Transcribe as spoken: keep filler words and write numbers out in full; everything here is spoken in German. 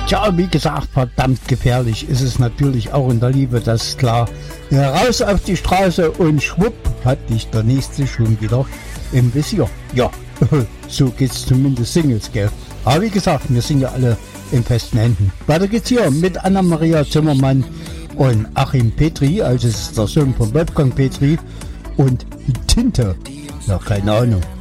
Tja, wie gesagt, verdammt gefährlich ist es natürlich auch in der Liebe, das ist klar. Ja, raus auf die Straße und schwupp hat dich der Nächste schon wieder im Visier. Ja, so geht's zumindest Singles, gell. Aber wie gesagt, wir sind ja alle in festen Händen. Weiter geht's hier mit Anna-Maria Zimmermann und Achim Petri, also es ist der Sohn von Wolfgang Petri und Tinte. Ja, keine Ahnung.